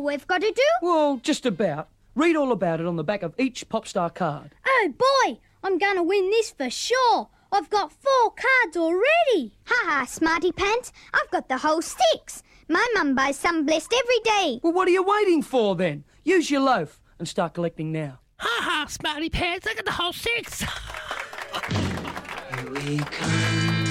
we've got to do? Well, just about. Read all about it on the back of each Popstar card. Oh, boy, I'm going to win this for sure. I've got 4 cards already. Ha, smarty pants. I've got the whole 6. My mum buys Sunblessed every day. Well, what are you waiting for, then? Use your loaf and start collecting now. Ha, smarty pants. I got the whole 6. Here we come.